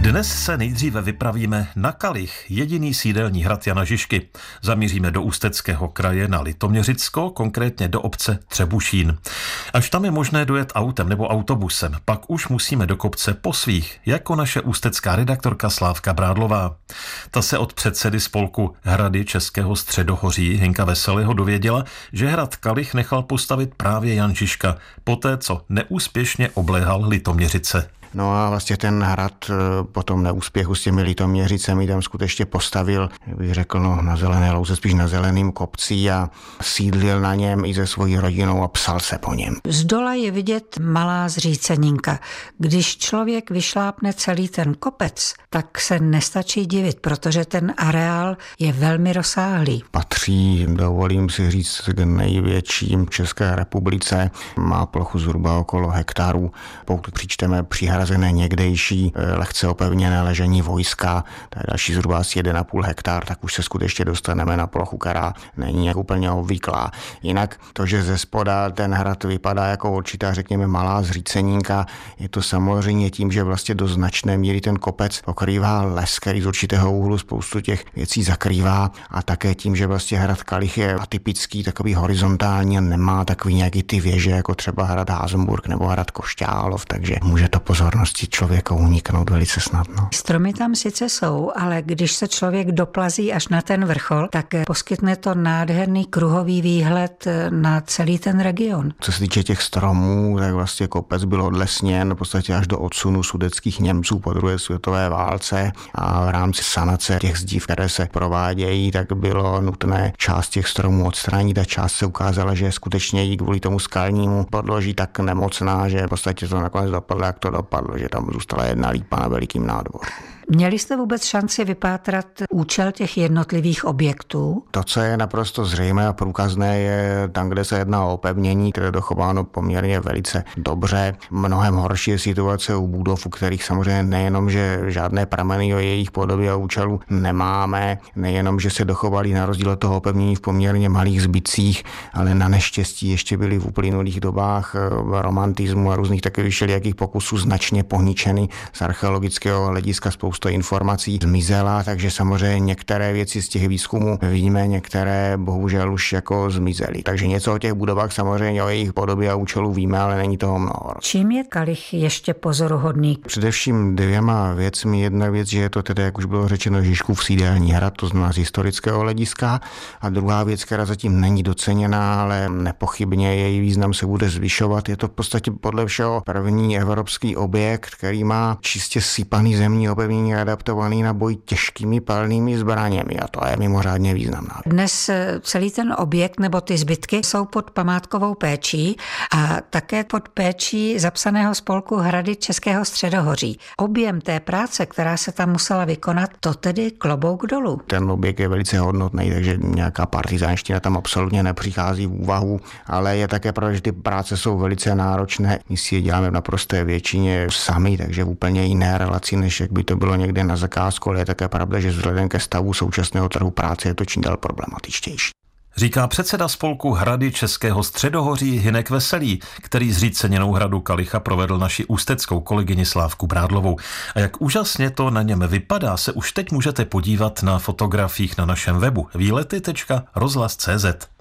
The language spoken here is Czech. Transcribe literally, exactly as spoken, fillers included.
Dnes se nejdříve vypravíme na Kalich, jediný sídelní hrad Jana Žižky. Zamíříme do Ústeckého kraje na Litoměřicko, konkrétně do obce Třebušín. Až tam je možné dojet autem nebo autobusem, pak už musíme do kopce po svých, jako naše ústecká redaktorka Slávka Brádlová. Ta se od předsedy spolku Hrady Českého středohoří Hinka Veselého dověděla, že hrad Kalich nechal postavit právě Jan Žižka, poté co neúspěšně obléhal Litoměřice. No a vlastně ten hrad po tom neúspěchu s těmi Litoměřicemi tam skutečně postavil, bych řekl, no, na zelené louce, spíš na zeleným kopci a sídlil na něm i se svojí rodinou a psal se po něm. Z dola je vidět malá zříceninka. Když člověk vyšlápne celý ten kopec, tak se nestačí divit, protože ten areál je velmi rozsáhlý. Patří, dovolím si říct, k největším v České republice. Má plochu zhruba okolo hektaru. Pokud přičteme přihrazené někdejší lehce opevněné ležení vojska, to je další zhruba asi jeden a půl hektar, tak už se skutečně dostaneme na plochu, která není jak úplně obvyklá. Jinak to, že ze spoda ten hrad vypadá jako určitá, řekněme, malá zříceninka, je to samozřejmě tím, že vlastně do značné míry ten kopec pokrývá les, který z určitého úhlu spoustu těch věcí zakrývá, a také tím, že vlastně hrad Kalich je atypický, takový horizontální a nemá takový nějaký ty věže, jako třeba hrad Házenburg nebo hrad Košťálov, takže může to pozornosti člověka uniknout velice snadno. Stromy tam sice jsou, ale když se člověk doplazí až na ten vrchol, tak poskytne to nádherný kruhový výhled na celý ten region. Co se týče těch stromů, tak vlastně kopec byl odlesněn v podstatě až do odsunu sudetských Němců po druhé světové válce a v rámci sanace těch zdí, které se provádějí, tak bylo nutné část těch stromů odstranit a část se ukázala, že skutečně i kvůli tomu skalnímu podloží tak nemocná, že v podstatě to nakonec dopadlo, jak to dopadlo, že tam zůstala jedna lípa na velikým nádvoří. Měli jste vůbec šanci vypátrat účel těch jednotlivých objektů? To, co je naprosto zřejmé a průkazné, je tam, kde se jedná o opevnění, které je dochováno poměrně velice dobře. Mnohem horší je situace u budov, u kterých samozřejmě nejenom, že žádné prameny o jejich podobě a účelu nemáme, nejenom, že se dochovali na rozdíl od toho opevnění v poměrně malých zbytcích, ale na neštěstí ještě byly v uplynulých dobách romantismu a různých takových všelijakých pokusů značně pohničeny z archeologického hlediska. Spousta informací zmizela, takže samozřejmě některé věci z těch výzkumů víme, některé bohužel už jako zmizely. Takže něco o těch budovách samozřejmě o jejich podobě a účelu víme, ale není toho mnoho. Čím je Kalich ještě pozoruhodný? Především dvěma věcmi. Jedna věc, že je to tedy, jak už bylo řečeno, Žižkův sídelní hrad, to znamená z historického hlediska. A druhá věc, která zatím není doceněná, ale nepochybně její význam se bude zvyšovat, je to v podstatě podle všeho první evropský objekt, který má čistě sypaný zemní opevnění adaptovaný na boj těžkými palnými zbraněmi, a to je mimořádně významná. Dnes celý ten objekt nebo ty zbytky jsou pod památkovou péčí a také pod péčí zapsaného spolku Hrady Českého středohoří. Objem té práce, která se tam musela vykonat, to tedy klobouk dolů. Ten objekt je velice hodnotný, takže nějaká partizánština tam absolutně nepřichází v úvahu, ale je také pravda, že ty práce jsou velice náročné. My si je děláme v naprosté většině sami, takže v úplně jiné relaci, než jak by to bylo někde na zakázku, ale je také pravda, že vzhledem ke stavu současného trhu práce je to čím dál problematičtější. Říká předseda spolku Hrady Českého středohoří Hinek Veselý, který zříceněnou hradu Kalicha provedl naši ústeckou kolegyni Slávku Brádlovou. A jak úžasně to na něm vypadá, se už teď můžete podívat na fotografiích na našem webu výlety tečka rozhlas tečka cé zet.